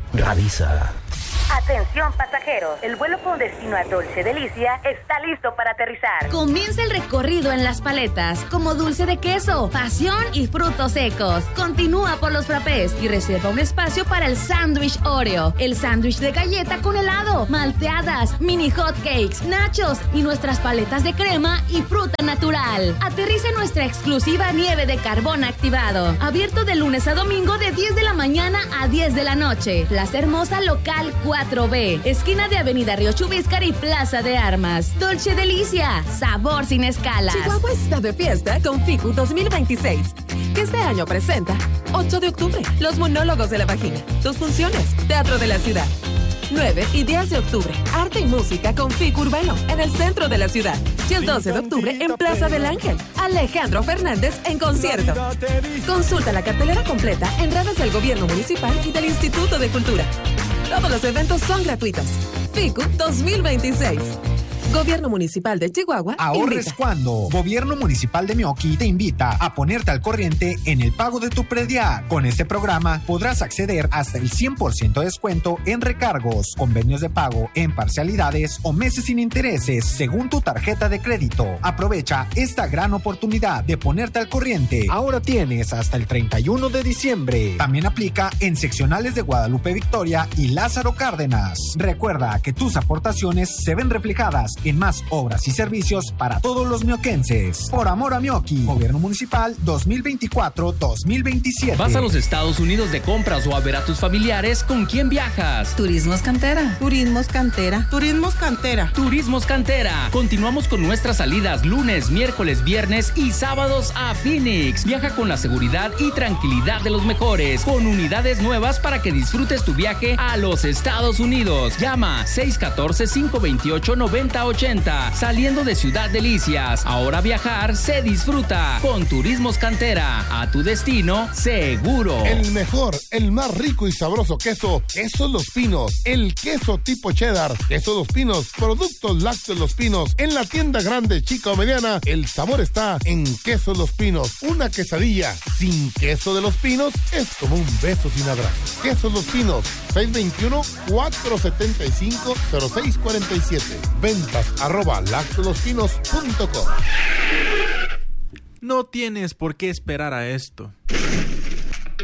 Radisa. Atención pasajeros, el vuelo con destino a Dolce Delicia está listo para aterrizar. Comienza el recorrido en las paletas, como dulce de queso, pasión y frutos secos. Continúa por los frappés y reserva un espacio para el sándwich Oreo, el sándwich de galleta con helado, malteadas, mini hot cakes, nachos y nuestras paletas de crema y fruta natural. Aterriza en nuestra exclusiva nieve de carbón activado, abierto de lunes a domingo de diez de la mañana a diez de la noche. Plaza Hermosa Local cuatro B, esquina de Avenida Río Chubíscar y Plaza de Armas. Dolce Delicia, sabor sin escalas. Chihuahua está de fiesta con FICU dos mil veintiséis, que este año presenta ocho de octubre, los monólogos de la vagina, dos funciones, Teatro de la Ciudad. nueve y diez de octubre, arte y música con FICU Urbano en el centro de la ciudad. Y el doce de octubre en Plaza del Ángel, Alejandro Fernández en concierto. Consulta la cartelera completa en redes del Gobierno Municipal y del Instituto de Cultura. Todos los eventos son gratuitos. FICU dos mil veintiséis. Gobierno Municipal de Chihuahua. Ahorres invita. cuando Gobierno Municipal de Meoqui te invita a ponerte al corriente en el pago de tu predial. Con este programa podrás acceder hasta el cien por ciento de descuento en recargos, convenios de pago en parcialidades o meses sin intereses según tu tarjeta de crédito. Aprovecha esta gran oportunidad de ponerte al corriente. Ahora tienes hasta el treinta y uno de diciembre. También aplica en seccionales de Guadalupe Victoria y Lázaro Cárdenas. Recuerda que tus aportaciones se ven reflejadas en más obras y servicios para todos los mioquenses. Por amor a Meoqui, Gobierno Municipal dos mil veinticuatro dos mil veintisiete. ¿Vas a los Estados Unidos de compras o a ver a tus familiares? ¿Con quién viajas? Turismos Cantera. Turismos Cantera. Turismos Cantera. Turismos Cantera. Continuamos con nuestras salidas lunes, miércoles, viernes y sábados a Phoenix. Viaja con la seguridad y tranquilidad de los mejores, con unidades nuevas para que disfrutes tu viaje a los Estados Unidos. Llama seis uno cuatro, cinco dos ocho, nueve cero ochenta, saliendo de Ciudad Delicias. Ahora viajar se disfruta con Turismos Cantera. A tu destino seguro. El mejor, el más rico y sabroso queso, Queso Los Pinos. El queso tipo cheddar, Queso Los Pinos, productos lácteos Los Pinos. En la tienda grande, chica o mediana, el sabor está en Queso Los Pinos. Una quesadilla sin queso de Los Pinos es como un beso sin abrazo. Queso Los Pinos, seis dos uno, cuatro siete cinco, cero seis cuatro siete. Ventas arroba lactolospinos punto com. No tienes por qué esperar a esto.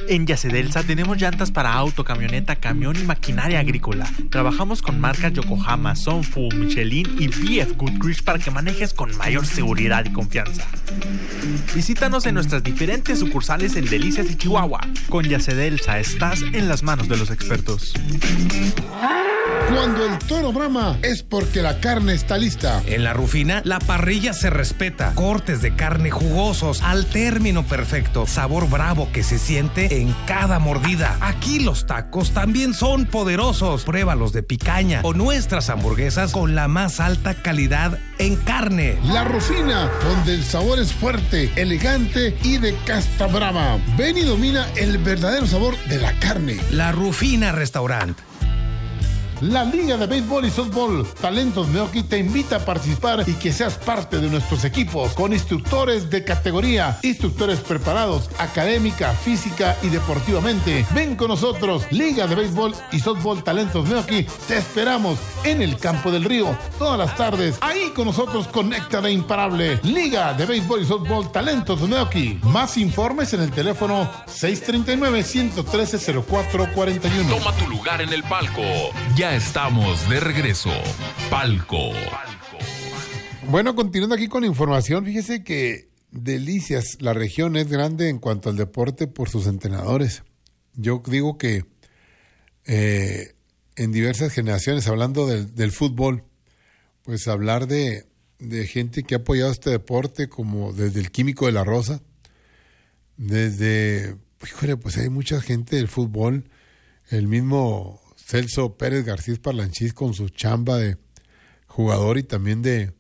En Yacedelsa tenemos llantas para auto, camioneta, camión y maquinaria agrícola. Trabajamos con marcas Yokohama, Sunfu, Michelin y B F Goodrich para que manejes con mayor seguridad y confianza. Visítanos en nuestras diferentes sucursales en Delicias y Chihuahua. Con Yacedelsa estás en las manos de los expertos. Cuando el toro brama es porque la carne está lista. En La Rufina, la parrilla se respeta. Cortes de carne jugosos al término perfecto. Sabor bravo que se siente en cada mordida. Aquí los tacos también son poderosos. Pruébalos de picaña o nuestras hamburguesas con la más alta calidad en carne. La Rufina, donde el sabor es fuerte, elegante y de casta brava. Ven y domina el verdadero sabor de la carne. La Rufina Restaurant. La Liga de Béisbol y Softball Talentos Meoki te invita a participar y que seas parte de nuestros equipos con instructores de categoría, instructores preparados académica, física y deportivamente. Ven con nosotros, Liga de Béisbol y Softball Talentos Meoki. Te esperamos en el Campo del Río todas las tardes. Ahí con nosotros conecta de imparable. Liga de Béisbol y Softball Talentos Meoki. Más informes en el teléfono seis tres nueve, uno uno tres, cero cuatro cuatro uno. Toma tu lugar en el palco. Ya estamos de regreso. Palco. Bueno, continuando aquí con información, fíjese que Delicias, la región es grande en cuanto al deporte por sus entrenadores. Yo digo que eh, en diversas generaciones, hablando del, del fútbol, pues hablar de, de gente que ha apoyado este deporte, como desde el Químico de la Rosa, desde, híjole, pues hay mucha gente del fútbol, el mismo Celso Pérez García Parlanchís con su chamba de jugador y también de,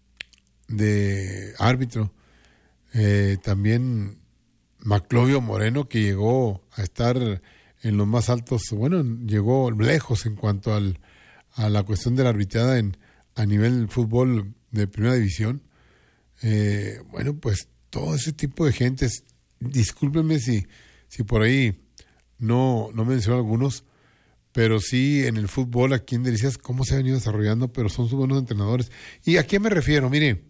de árbitro. Eh, también Maclovio Moreno, que llegó a estar en los más altos, bueno, llegó lejos en cuanto al, a la cuestión de la arbitrada en, a nivel del fútbol de primera división. Eh, bueno, pues todo ese tipo de gentes, discúlpenme si, si por ahí no, no menciono algunos, pero sí en el fútbol aquí en Delicias, cómo se ha venido desarrollando, pero son sus buenos entrenadores. ¿Y a qué me refiero? Mire,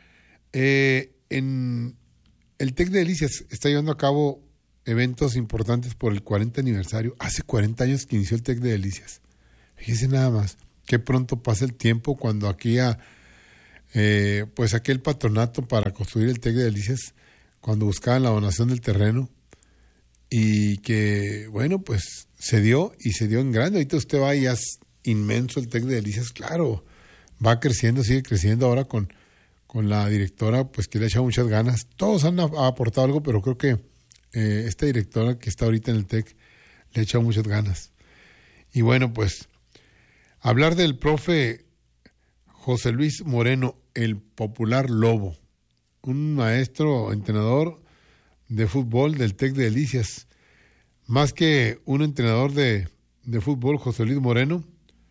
eh, en el TEC de Delicias está llevando a cabo eventos importantes por el cuarenta aniversario. Hace cuarenta años que inició el TEC de Delicias. Fíjese nada más, qué pronto pasa el tiempo cuando aquí a, eh, pues aquel patronato para construir el TEC de Delicias, cuando buscaban la donación del terreno, y que, bueno, pues se dio y se dio en grande. Ahorita usted va y es inmenso el TEC de Delicias, claro, va creciendo, sigue creciendo ahora con, con la directora, pues que le ha echado muchas ganas. Todos han aportado algo, pero creo que eh, esta directora que está ahorita en el TEC le ha echado muchas ganas. Y bueno, pues hablar del profe José Luis Moreno, el popular Lobo, un maestro, entrenador de fútbol del TEC de Delicias. Más que un entrenador de, de fútbol, José Luis Moreno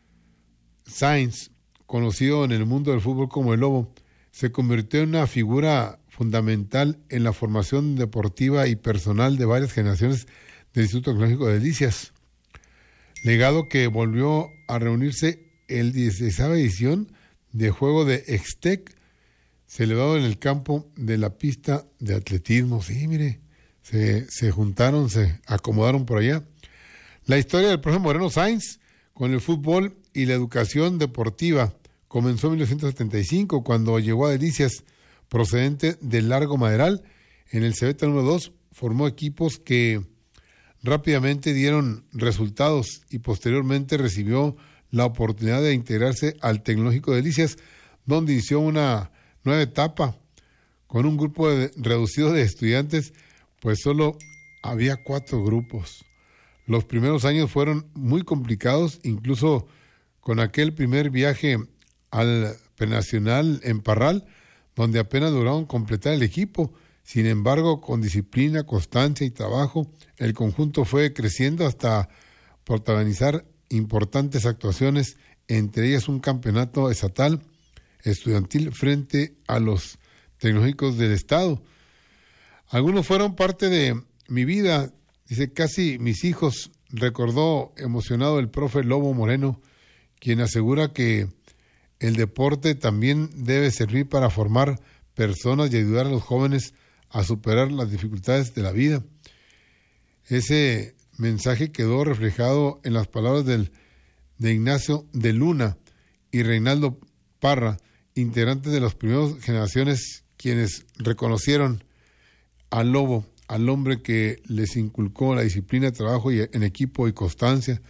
Sainz, conocido en el mundo del fútbol como el Lobo, se convirtió en una figura fundamental en la formación deportiva y personal de varias generaciones del Instituto Tecnológico de Delicias. Legado que volvió a reunirse el dieciséisava edición de juego de Extec, celebrado en el campo de la pista de atletismo. Sí, mire, se, se juntaron, se acomodaron por allá. La historia del profe Moreno Sainz con el fútbol y la educación deportiva comenzó en mil novecientos setenta y cinco, cuando llegó a Delicias procedente del Largo Maderal. En el Cebeta número dos formó equipos que rápidamente dieron resultados y posteriormente recibió la oportunidad de integrarse al Tecnológico de Delicias, donde inició una nueva etapa con un grupo de, reducido de estudiantes, pues solo había cuatro grupos. Los primeros años fueron muy complicados, incluso con aquel primer viaje al prenacional en Parral, donde apenas lograron completar el equipo. Sin embargo, con disciplina, constancia y trabajo, el conjunto fue creciendo hasta protagonizar importantes actuaciones, entre ellas un campeonato estatal estudiantil frente a los tecnológicos del estado. Algunos fueron parte de mi vida, dice, casi mis hijos, recordó emocionado el profe Lobo Moreno, quien asegura que el deporte también debe servir para formar personas y ayudar a los jóvenes a superar las dificultades de la vida. ese mensaje quedó reflejado en las palabras del, de Ignacio de Luna y Reinaldo Parra, integrantes de las primeras generaciones, quienes reconocieron al Lobo, al hombre que les inculcó la disciplina de trabajo y en equipo y constancia.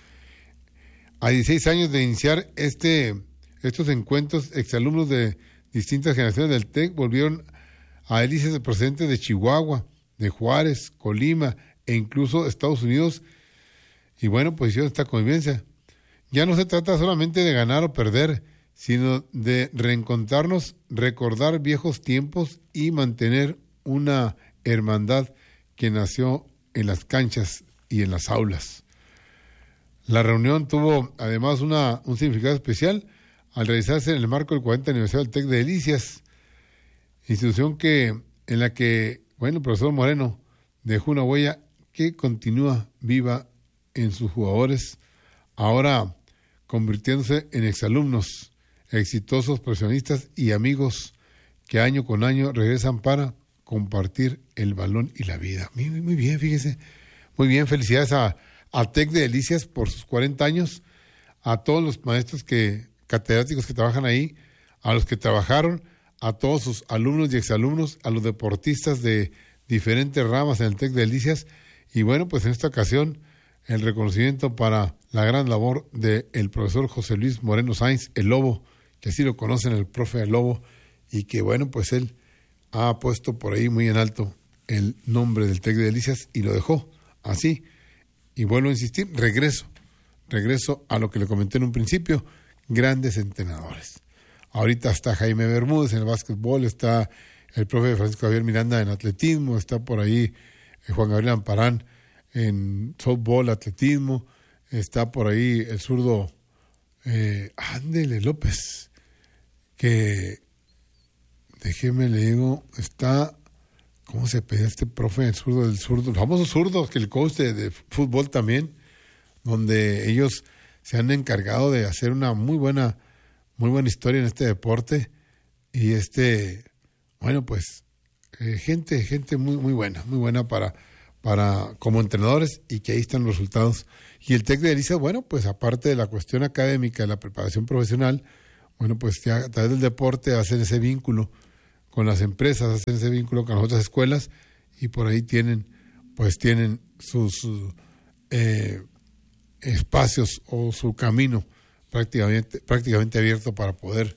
A dieciséis años de iniciar este, estos encuentros, exalumnos de distintas generaciones del TEC volvieron a Delicias procedentes de Chihuahua, de Juárez, Colima e incluso Estados Unidos. Y bueno, pues hicieron esta convivencia. Ya no se trata solamente de ganar o perder, sino de reencontrarnos, recordar viejos tiempos y mantener una hermandad que nació en las canchas y en las aulas. La reunión tuvo además una, un significado especial al realizarse en el marco del cuarenta aniversario del TEC de Delicias, institución que en la que, bueno, el profesor Moreno dejó una huella que continúa viva en sus jugadores, ahora convirtiéndose en exalumnos, exitosos profesionistas y amigos que año con año regresan para compartir el balón y la vida. Muy, muy bien, fíjese. Muy bien, felicidades a, a TEC de Delicias por sus cuarenta años, a todos los maestros que catedráticos que trabajan ahí, a los que trabajaron, a todos sus alumnos y exalumnos, a los deportistas de diferentes ramas en el TEC de Delicias. Y bueno, pues en esta ocasión el reconocimiento para la gran labor del profesor José Luis Moreno Sainz, el Lobo, que así lo conocen, el profe El Lobo, y que bueno, pues él ha puesto por ahí muy en alto el nombre del TEC de Delicias y lo dejó así. Y vuelvo a insistir, regreso, regreso a lo que le comenté en un principio, grandes entrenadores. Ahorita está Jaime Bermúdez en el básquetbol, está el profe Francisco Javier Miranda en atletismo, está por ahí eh, Juan Gabriel Amparán en softball, atletismo, está por ahí el zurdo eh, Ándele López, que déjeme le digo, está, ¿cómo se pedía este profe? El zurdo del zurdo, el famoso zurdo, que el coach de, de fútbol también, donde ellos se han encargado de hacer una muy buena, muy buena historia en este deporte, y este, bueno, pues, eh, gente, gente muy, muy buena, muy buena para, para, como entrenadores, y que ahí están los resultados. Y el TEC de Delicias, bueno, pues aparte de la cuestión académica, de la preparación profesional, bueno, pues ya a través del deporte hacen ese vínculo con las empresas, hacen ese vínculo con las otras escuelas, y por ahí tienen, pues tienen sus eh, espacios o su camino prácticamente, prácticamente abierto para poder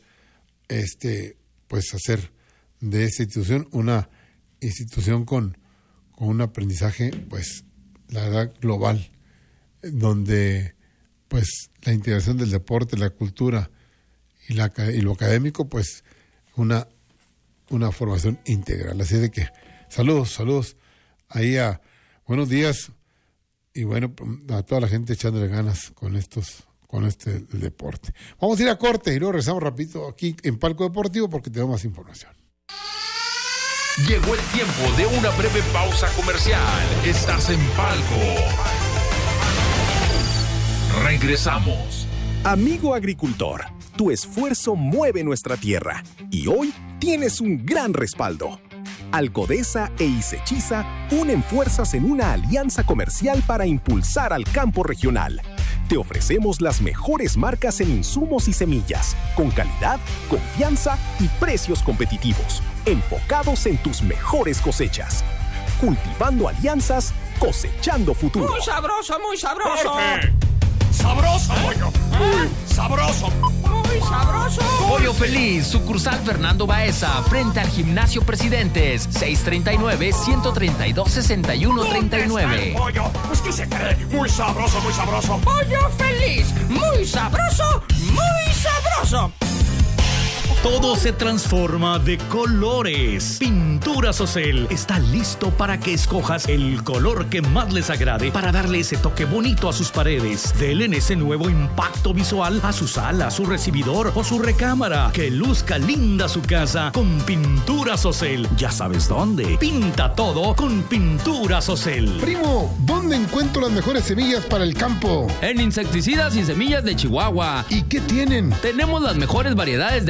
este, pues hacer de esta institución una institución con, con un aprendizaje, pues, la verdad, global, donde pues la integración del deporte, la cultura y, la, y lo académico, pues una una formación integral. Así de que saludos, saludos ahí a buenos días y bueno, a toda la gente echándole ganas con estos, con este deporte. Vamos a ir a corte y luego regresamos rapidito aquí en Palco Deportivo porque tenemos más información. Llegó el tiempo de una breve pausa comercial. Estás en Palco. Regresamos. Amigo agricultor, tu esfuerzo mueve nuestra tierra y hoy tienes un gran respaldo. Alcodesa e Isechiza unen fuerzas en una alianza comercial para impulsar al campo regional. Te ofrecemos las mejores marcas en insumos y semillas, con calidad, confianza y precios competitivos, enfocados en tus mejores cosechas. Cultivando alianzas, cosechando futuro. Muy sabroso, muy sabroso. ¡Fuerte! ¡Sabroso, pollo! ¡Muy sabroso! ¡Muy sabroso! Pollo Feliz, sucursal Fernando Baeza, frente al Gimnasio Presidentes, seis treinta y nueve, ciento treinta y dos, sesenta y uno treinta y nueve. Pollo, pues ¿qué se cree? Muy sabroso, muy sabroso. Pollo Feliz, muy sabroso, muy sabroso. Todo se transforma de colores. Pinturas Ocel está listo para que escojas el color que más les agrade para darle ese toque bonito a sus paredes. Denle ese nuevo impacto visual a su sala, su recibidor o su recámara. Que luzca linda su casa con Pinturas Ocel. Ya sabes dónde. Pinta todo con Pinturas Ocel. Primo, ¿dónde encuentro las mejores semillas para el campo? En Insecticidas y Semillas de Chihuahua. ¿Y qué tienen? Tenemos las mejores variedades de alfalfa,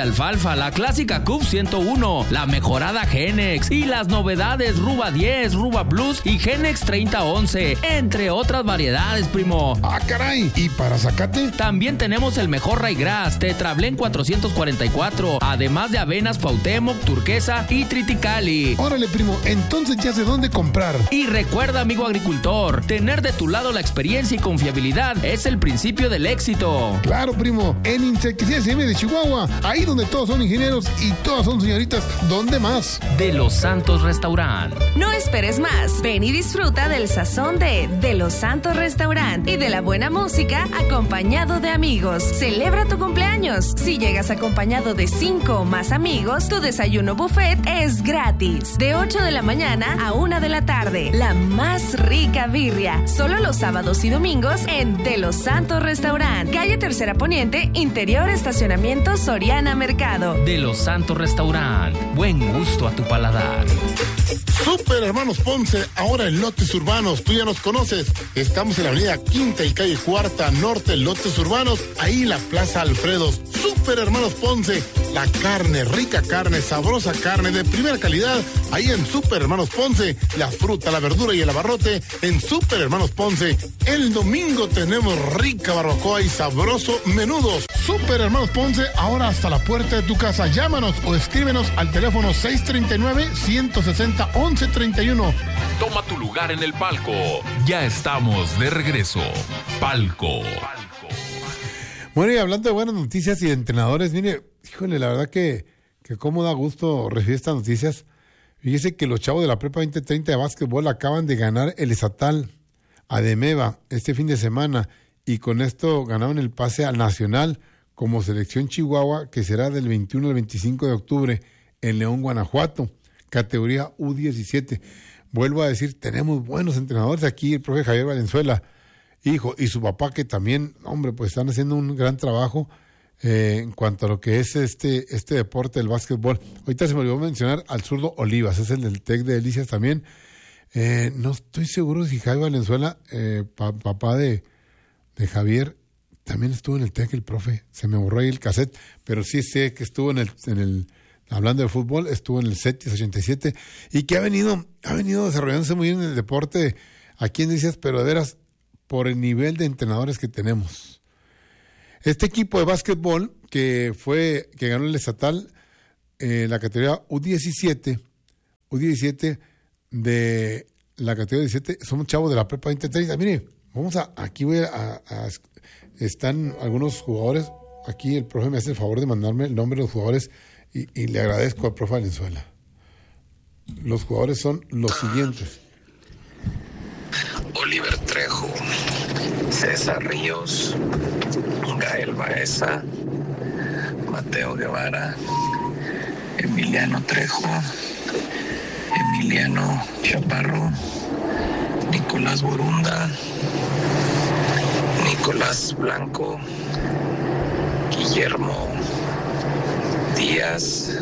Alfa, la clásica Cub ciento uno, la mejorada Genex y las novedades Ruba diez, Ruba Plus y Genex treinta once, entre otras variedades, primo. ¡Ah, caray! ¿Y para zacate? También tenemos el mejor Raygrass, Tetrablén cuatrocientos cuarenta y cuatro, además de avenas Cuauhtémoc, Turquesa y Triticali. Órale, primo, entonces ya sé dónde comprar. Y recuerda, amigo agricultor, tener de tu lado la experiencia y confiabilidad es el principio del éxito. Claro, primo, en Insecticidas M de Chihuahua, ahí donde todos son ingenieros y todas son señoritas, ¿dónde más? De Los Santos Restaurant. No esperes más, ven y disfruta del sazón de De Los Santos Restaurant y de la buena música acompañado de amigos. Celebra tu cumpleaños. Si llegas acompañado de cinco o más amigos, tu desayuno buffet es gratis. De ocho de la mañana a una de la tarde. La más rica birria. Solo los sábados y domingos en De Los Santos Restaurant. Calle Tercera Poniente, interior estacionamiento Soriana Mercado. De Los Santos Restaurant. Buen gusto a tu paladar. Super Hermanos Ponce, ahora en Lotes Urbanos, tú ya nos conoces. Estamos en la avenida Quinta y calle Cuarta Norte, Lotes Urbanos, ahí la Plaza Alfredos. Super Hermanos Ponce, la carne, rica carne, sabrosa carne de primera calidad, ahí en Super Hermanos Ponce. La fruta, la verdura y el abarrote en Super Hermanos Ponce. El domingo tenemos rica barbacoa y sabroso menudos. Super Hermanos Ponce, ahora hasta la puerta de tu casa. Llámanos o escríbenos al teléfono seis treinta y nueve, ciento sesenta, once treinta y uno. Toma tu lugar en el palco. Ya estamos de regreso. Palco. Bueno, y hablando de buenas noticias y de entrenadores, mire, híjole, la verdad que, que cómo da gusto recibir estas noticias. Fíjese que los chavos de la Prepa veinte treinta de básquetbol acaban de ganar el estatal a Demeva este fin de semana y con esto ganaron el pase al nacional como selección Chihuahua, que será del veintiuno al veinticinco de octubre en León, Guanajuato, categoría U diecisiete. Vuelvo a decir, tenemos buenos entrenadores aquí, el profe Javier Valenzuela, hijo, y su papá, que también, hombre, pues están haciendo un gran trabajo eh, en cuanto a lo que es este, este deporte del básquetbol. Ahorita se me olvidó mencionar al zurdo Olivas, es el del TEC de Delicias también. Eh, no estoy seguro si Javier Valenzuela, eh, pa, papá de, de Javier, también estuvo en el TEC, el profe. Se me borró ahí el cassette, pero sí sé que estuvo en el, en el hablando de fútbol, estuvo en el CETIS ochenta y siete y que ha venido, ha venido desarrollándose muy bien en el deporte aquí en Delicias, pero de veras, por el nivel de entrenadores que tenemos. Este equipo de básquetbol que fue, que ganó el estatal, eh, la categoría U diecisiete, U diecisiete de la categoría diecisiete, somos chavos de la Prepa veinte treinta. Mire, vamos a, aquí voy a, a, a, están algunos jugadores, aquí el profe me hace el favor de mandarme el nombre de los jugadores y, y le agradezco al profe Valenzuela. Los jugadores son los siguientes: Oliver Trejo, César Ríos, Gael Baeza, Mateo Guevara, Emiliano Trejo, Emiliano Chaparro, Nicolás Borunda, Nicolás Blanco, Guillermo Díaz,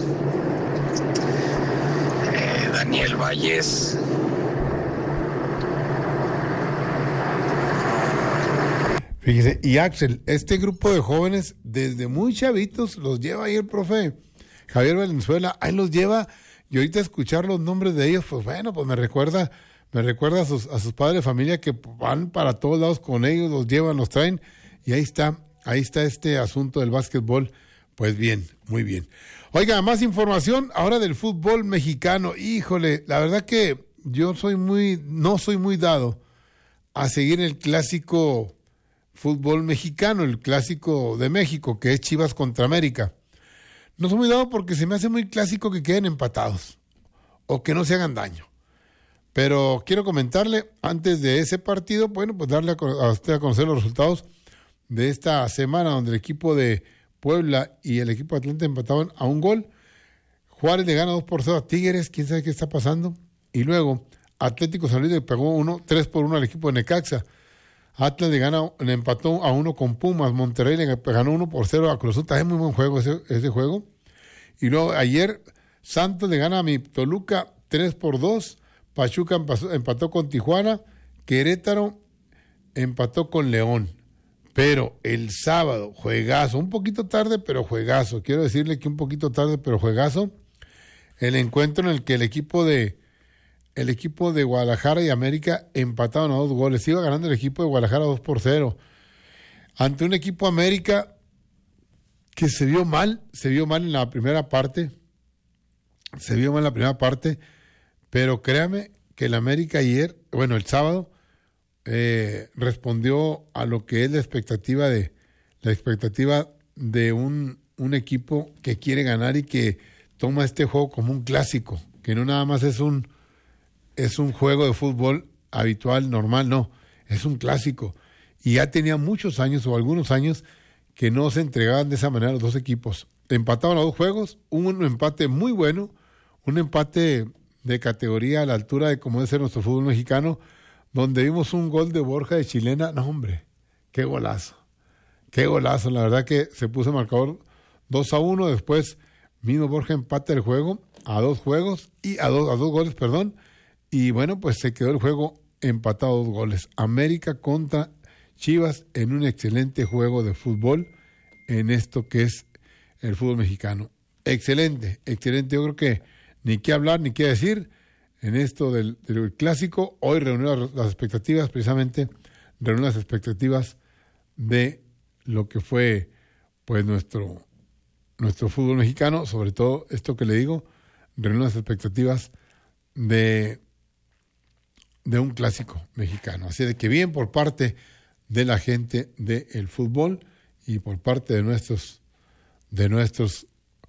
eh, Daniel Valles, fíjese, y Axel, este grupo de jóvenes, desde muy chavitos, los lleva ahí el profe Javier Valenzuela, ahí los lleva, y ahorita escuchar los nombres de ellos, pues bueno, pues me recuerda, me recuerda a sus, a sus padres de familia que van para todos lados con ellos, los llevan, los traen, y ahí está, ahí está este asunto del básquetbol, pues bien, muy bien. Oiga, más información ahora del fútbol mexicano, híjole, la verdad que yo soy muy, no soy muy dado a seguir el clásico fútbol mexicano, el clásico de México, que es Chivas contra América. No soy muy dado porque se me hace muy clásico que queden empatados o que no se hagan daño. Pero quiero comentarle, antes de ese partido, bueno, pues darle a, a usted a conocer los resultados de esta semana, donde el equipo de Puebla y el equipo de Atlanta empataban a un gol. Juárez le gana dos por cero a Tigres, quién sabe qué está pasando. Y luego, Atlético San Luis le pegó uno, tres por uno al equipo de Necaxa. Atlas le, gana, le empató a uno con Pumas. Monterrey le ganó uno por cero a Cruz Azul. También muy buen juego ese, ese juego. Y luego ayer Santos le gana a mi Toluca tres por dos. Pachuca empató, empató con Tijuana. Querétaro empató con León. Pero el sábado, juegazo, un poquito tarde, pero juegazo. Quiero decirle que un poquito tarde, pero juegazo. El encuentro en el que el equipo de el equipo de Guadalajara y América empataron a dos goles. Iba ganando el equipo de Guadalajara dos por cero. Ante un equipo América que se vio mal, se vio mal en la primera parte. Se vio mal en la primera parte, pero créame que el América ayer, bueno, el sábado, eh, respondió a lo que es la expectativa de la expectativa de un, un equipo que quiere ganar y que toma este juego como un clásico, que no nada más es un es un juego de fútbol habitual, normal, no, es un clásico. Y ya tenía muchos años o algunos años que no se entregaban de esa manera los dos equipos. Empataban los dos juegos, un empate muy bueno, un empate de categoría a la altura de como debe ser nuestro fútbol mexicano, donde vimos un gol de Borja de chilena. No, hombre, qué golazo, qué golazo. La verdad que se puso el marcador dos a uno, después mismo Borja empata el juego a dos juegos, y a dos, a dos goles, perdón, y bueno, pues se quedó el juego empatado a dos goles. América contra Chivas en un excelente juego de fútbol en esto que es el fútbol mexicano. Excelente, excelente. Yo creo que ni qué hablar, ni qué decir en esto del, del clásico. Hoy reunió las, las expectativas, precisamente reunió las expectativas de lo que fue pues nuestro, nuestro fútbol mexicano, sobre todo esto que le digo, reunió las expectativas de, de un clásico mexicano. Así de que bien por parte de la gente del fútbol y por parte de nuestros de nuestros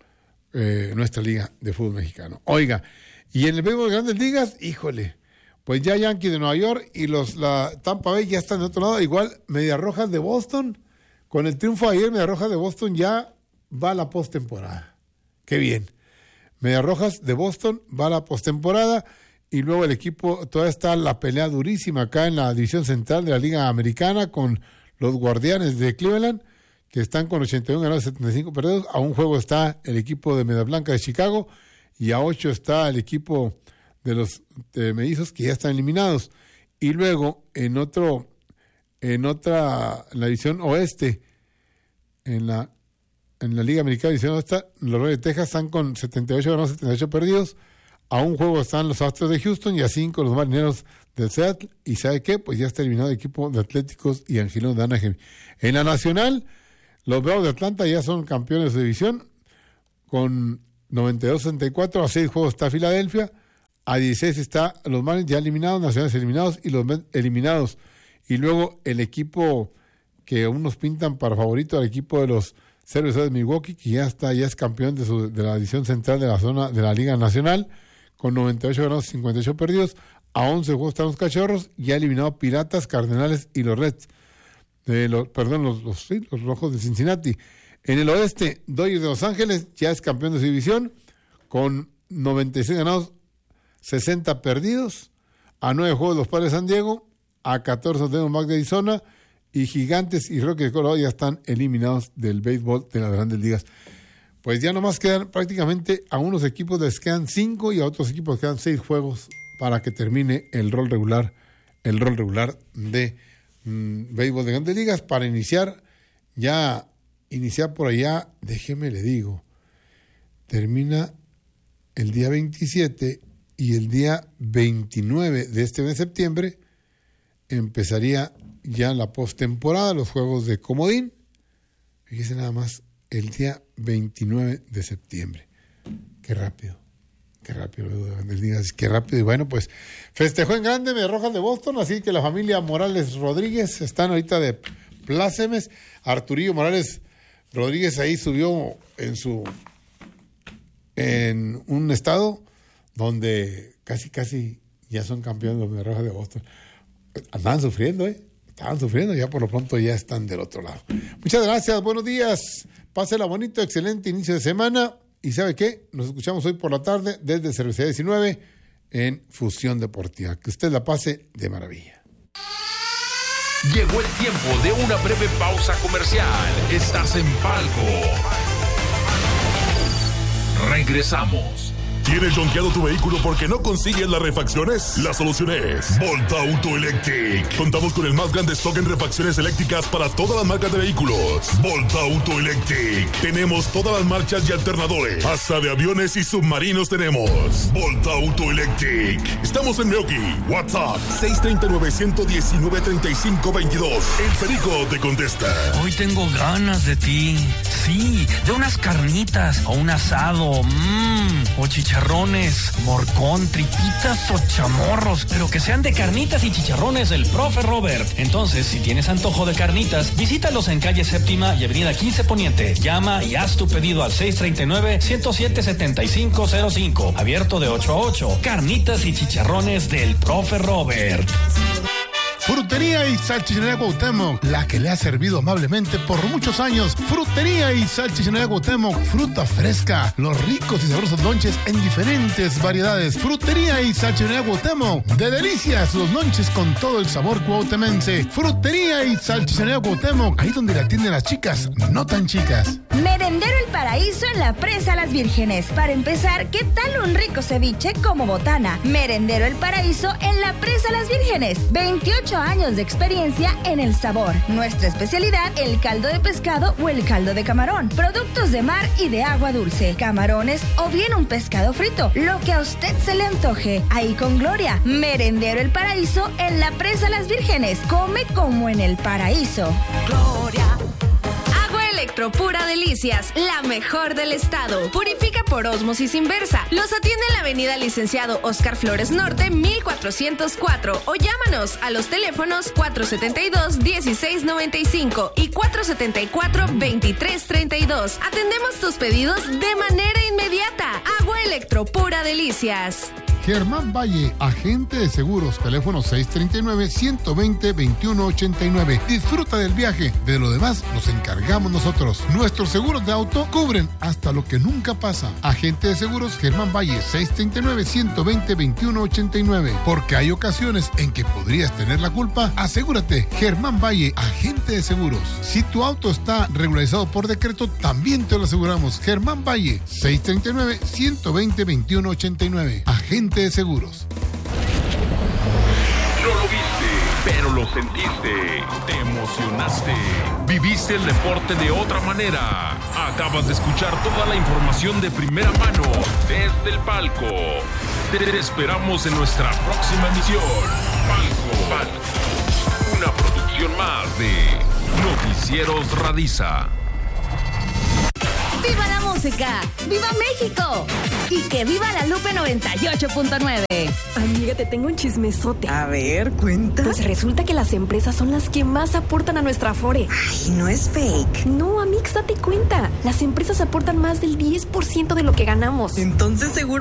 eh, nuestra liga de fútbol mexicano. Oiga, y en el béisbol de Grandes Ligas, híjole, pues ya Yankees de Nueva York y los la Tampa Bay ya están de otro lado. Igual Medias Rojas de Boston, con el triunfo de ayer, Medias Rojas de Boston ya va a la postemporada. Qué bien. Medias Rojas de Boston va a la postemporada. Y luego el equipo, todavía está la pelea durísima acá en la división central de la Liga Americana con los Guardianes de Cleveland, que están con ochenta y uno ganados, setenta y cinco perdidos. A un juego está el equipo de Media Blanca de Chicago y a ocho está el equipo de los eh, Mellizos, que ya están eliminados. Y luego en otro, en otra, en la división oeste, en la, en la Liga Americana división oeste, los Reyes de Texas están con setenta y ocho ganados, setenta y ocho perdidos. A un juego están los Astros de Houston y a cinco los Marineros de Seattle. ¿Y sabe qué? Pues ya está eliminado el equipo de Atléticos y Angilones de Anaheim. En la Nacional, los Bravos de Atlanta ya son campeones de división con noventa y dos sesenta y cuatro. A seis juegos está Filadelfia. A dieciséis está los Marlins ya eliminados, Nacionales eliminados y los Mets eliminados. Y luego el equipo que unos pintan para favorito al equipo de los Cerveceros de Milwaukee, que ya está, ya es campeón de, su, de la división central de la zona de la Liga Nacional, con noventa y ocho ganados, cincuenta y ocho perdidos. A once juegos están los Cachorros, ya eliminado Piratas, Cardenales y los Reds. Eh, los, perdón, los, los, sí, los Rojos de Cincinnati. En el oeste, Dodgers de Los Ángeles ya es campeón de su división, con noventa y seis ganados, sesenta perdidos. A nueve juegos los Padres de San Diego, a catorce los Diamondbacks de Arizona, y Gigantes y Rockies de Colorado ya están eliminados del béisbol de las Grandes Ligas. Pues ya nomás quedan prácticamente, a unos equipos les quedan cinco y a otros equipos les quedan seis juegos para que termine el rol regular, el rol regular de mmm, béisbol de Grandes Ligas, para iniciar, ya iniciar por allá, déjeme le digo, termina el día veintisiete y el día veintinueve de este mes de septiembre empezaría ya la postemporada, los juegos de comodín. Fíjese nada más, el día veintinueve de septiembre. Qué rápido, qué rápido, qué rápido. Y bueno, pues festejó en grande Medias Rojas de Boston, así que la familia Morales Rodríguez están ahorita de plácemes. Arturillo Morales Rodríguez ahí subió en su en un estado donde casi casi ya son campeones los Medias Rojas de Boston. Andaban sufriendo, ¿eh? Estaban sufriendo, ya por lo pronto ya están del otro lado. Muchas gracias, buenos días. Pásela bonito, excelente inicio de semana. Y ¿sabe qué? Nos escuchamos hoy por la tarde desde Cervecería diecinueve en Fusión Deportiva. Que usted la pase de maravilla. Llegó el tiempo de una breve pausa comercial. Estás en Palco. Regresamos. ¿Tienes donkeado tu vehículo porque no consigues las refacciones? La solución es Volta Auto Electric. Contamos con el más grande stock en refacciones eléctricas para todas las marcas de vehículos. Volta Auto Electric. Tenemos todas las marchas y alternadores. Hasta de aviones y submarinos tenemos. Volta Auto Electric. Estamos en Meoki. WhatsApp seis tres nueve, uno uno nueve, tres cinco dos dos. El Perico te contesta. Hoy tengo ganas de ti. Sí, de unas carnitas o un asado. Mmm, o chicharrones, morcón, tripitas o chamorros. Pero que sean de carnitas y chicharrones del profe Robert. Entonces, si tienes antojo de carnitas, visítalos en calle Séptima y avenida quince Poniente. Llama y haz tu pedido al seis tres nueve, uno cero siete, siete cinco cero cinco. Abierto de ocho a ocho. Carnitas y chicharrones del profe Robert. Frutería y Salchichonería Cuauhtémoc, la que le ha servido amablemente por muchos años. Frutería y Salchichonería Cuauhtémoc, fruta fresca, los ricos y sabrosos lonches en diferentes variedades. Frutería y Salchichonería Cuauhtémoc, de delicias los lonches con todo el sabor cuauhtemense. Frutería y Salchichonería Cuauhtémoc, ahí donde la atienden las chicas, no tan chicas. Merendero El Paraíso en la Presa Las Vírgenes. Para empezar, ¿qué tal un rico ceviche como botana? Merendero El Paraíso en la Presa Las Vírgenes. veintiocho años de experiencia en el sabor. Nuestra especialidad, el caldo de pescado o el caldo de camarón. Productos de mar y de agua dulce. Camarones o bien un pescado frito. Lo que a usted se le antoje. Ahí con Gloria. Merendero El Paraíso en la Presa Las Vírgenes. Come como en el paraíso. Gloria. Electro Pura Delicias, la mejor del estado. Purifica por ósmosis inversa. Los atiende en la avenida Licenciado Oscar Flores Norte, mil cuatrocientos cuatro. O llámanos a los teléfonos cuatro siete dos, uno seis nueve cinco y cuatro siete cuatro, veintitrés treinta y dos. Atendemos tus pedidos de manera inmediata. Agua Electro Pura Delicias. Germán Valle, agente de seguros, teléfono seis tres nueve, uno dos cero, dos uno ocho nueve. Disfruta del viaje, de lo demás nos encargamos nosotros. Nuestros seguros de auto cubren hasta lo que nunca pasa. Agente de seguros Germán Valle, seis tres nueve, uno dos cero, dos uno ocho nueve. Porque hay ocasiones en que podrías tener la culpa, asegúrate. Germán Valle, agente de seguros. Si tu auto está regularizado por decreto, también te lo aseguramos. Germán Valle, seis tres nueve, uno dos cero, dos uno ocho nueve. Agente de seguros. No lo viste, pero lo sentiste, te emocionaste, viviste el deporte de otra manera. Acabas de escuchar toda la información de primera mano desde el palco. Te esperamos en nuestra próxima emisión. Palco, Palco, una producción más de Noticieros Radiza. ¡Viva la música! ¡Viva México! Y que viva la Lupe noventa y ocho punto nueve. Amiga, te tengo un chismesote. A ver, cuenta. Pues resulta que las empresas son las que más aportan a nuestra Afore. Ay, no es fake. No, Amix, date cuenta. Las empresas aportan más del diez por ciento de lo que ganamos. Entonces seguro